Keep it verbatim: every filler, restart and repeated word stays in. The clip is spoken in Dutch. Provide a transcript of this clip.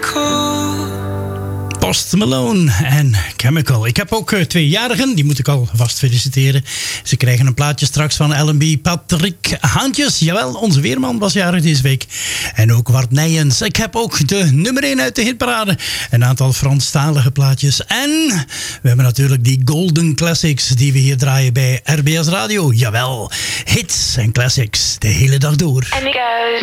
Post Malone en Chemical. Ik heb ook uh, tweejarigen, die moet ik alvast feliciteren. Ze krijgen een plaatje straks van L en B. Patrick Haantjes, jawel, onze weerman was jarig deze week. En ook Wart Nijens. Ik heb ook de nummer één uit de hitparade. Een aantal Franstalige plaatjes. En we hebben natuurlijk die Golden Classics die we hier draaien bij R B S Radio. Jawel, hits en classics de hele dag door. And it goes.